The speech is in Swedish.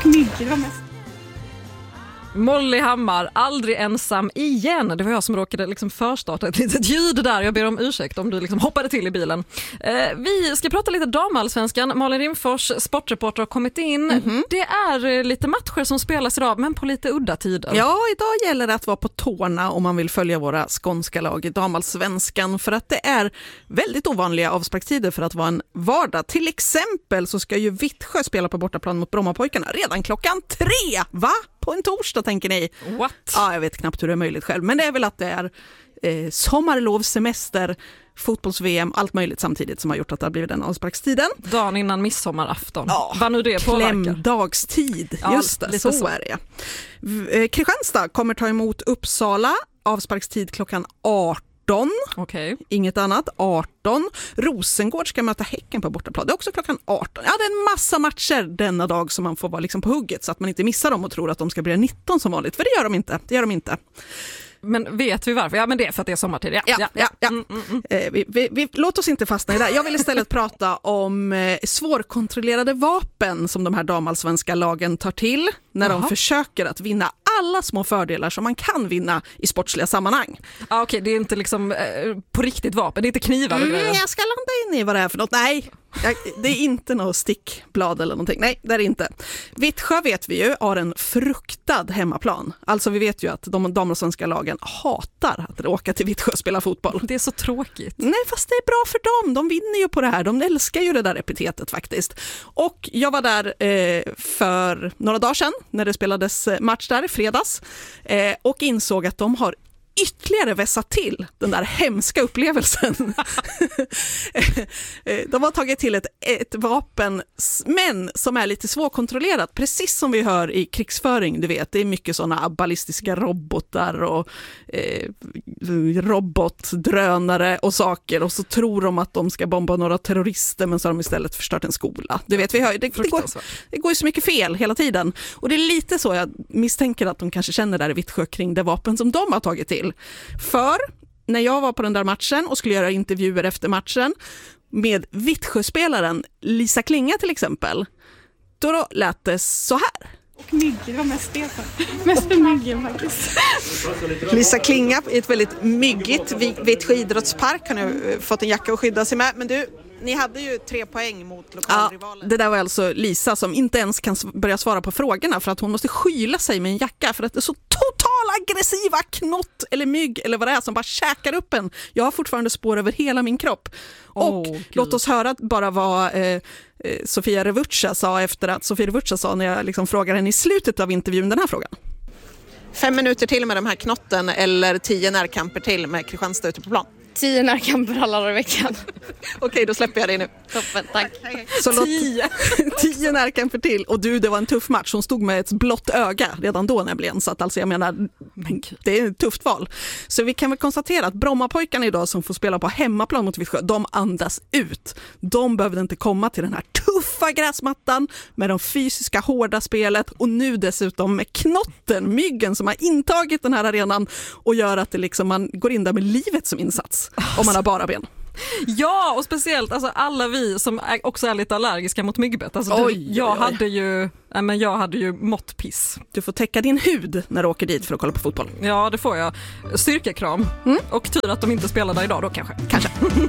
Och myggor var mest. Molly Hammar, aldrig ensam igen. Det var jag som råkade liksom förstarta ett litet ljud där. Jag ber om ursäkt om du liksom hoppade till i bilen. Vi ska prata lite damallsvenskan. Malin Rimfors, sportreporter, har kommit in. Det är lite matcher som spelas idag, men på lite udda tider. Ja, idag gäller det att vara på tårna om man vill följa våra skånska lag i damallsvenskan, för att det är väldigt ovanliga avsparkstider för att vara en vardag. Till exempel så ska ju Vittsjö spela på bortaplan mot Brommapojkarna redan 3:00. Va? På en torsdag, tänker ni? What? Ja, jag vet knappt hur det är möjligt själv. Men det är väl att det är sommarlov, semester, fotbolls-VM, allt möjligt samtidigt som har gjort att det har blivit den avsparkstiden. Dagen innan midsommarafton. Ja, vad nu det påverkar. Klämdagstid. Ja, just det, så är det. Kristianstad kommer ta emot Uppsala, avsparkstid 18:00. Okej. Inget annat, 18. Rosengård ska möta Häcken på bortaplan. Det är också 18:00. Ja, det är en massa matcher denna dag som man får vara liksom på hugget så att man inte missar dem och tror att de ska bli 19 som vanligt. För det gör de inte. Men vet vi varför? Ja, men det är för att det är sommartid. Ja. Låt oss inte fastna i det. Jag vill istället prata om svårkontrollerade vapen som de här damallsvenska lagen tar till när de försöker att vinna alla små fördelar som man kan vinna i sportsliga sammanhang. Ja, okej, det är inte liksom på riktigt vapen, det är inte knivar och grejer. Jag ska landa in i vad det är för något. Nej, det är inte något stickblad eller någonting. Nej, det är det inte. Vittsjö vet vi ju har en fruktad hemmaplan. Alltså vi vet ju att de damallsvenska lagen hatar att åka till Vittsjö och spela fotboll. Det är så tråkigt. Nej, fast det är bra för dem. De vinner ju på det här. De älskar ju det där epitetet faktiskt. Och jag var där för några dagar sedan när det spelades match där i fredags och insåg att de har ytterligare vässa till den där hemska upplevelsen. De har tagit till ett vapen, men som är lite svårkontrollerat, precis som vi hör i krigsföring, du vet. Det är mycket sådana ballistiska robotar och robotdrönare och saker, och så tror de att de ska bomba några terrorister, men så har de istället förstört en skola. Du vet, det går ju så mycket fel hela tiden. Och det är lite så jag misstänker att de kanske känner där i Vittsjö kring det vapen som de har tagit till. För när jag var på den där matchen och skulle göra intervjuer efter matchen med Vittsjö-spelaren Lisa Klinga till exempel, då lät det så här. Och myggor var mest det för. Mest för myggor faktiskt. Lisa Klinga i ett väldigt myggigt Vittsjö idrottspark har nu fått en jacka att skydda sig med. Men du, ni hade ju 3 poäng mot lokalrivalen. Ja, det där var alltså Lisa som inte ens kan börja svara på frågorna för att hon måste skyla sig med en jacka för att det är så total aggressiva knott eller mygg eller vad det är som bara käkar upp en. Jag har fortfarande spår över hela min kropp. Och låt oss höra bara vad Sofia Revutsa sa efter att Sofia Revutsa sa när jag liksom frågade henne i slutet av intervjun den här frågan. 5 minuter till med de här knotten eller 10 närkamper till med Kristianstad ute på plan? 10 närkamper alla dagar i veckan. Okej, då släpper jag dig nu. Toppen, tack. Så 10 närkamper till. Och du, det var en tuff match. Hon stod med ett blått öga redan då nämligen. Så att alltså jag menar, det är ett tufft val. Så vi kan väl konstatera att Brommapojkarna idag som får spela på hemmaplan mot Vittsjö, de andas ut. De behövde inte komma till den här tuffa gräsmattan med de fysiska hårda spelet och nu dessutom med knotten, myggen som har intagit den här arenan och gör att det liksom, man går in där med livet som insats om man har bara ben. Ja, och speciellt alltså, alla vi som också är lite allergiska mot myggbett. Alltså, jag hade ju måttpiss. Du får täcka din hud när du åker dit för att kolla på fotboll. Ja, det får jag. Styrkekram. Och tur att de inte spelar där idag då kanske.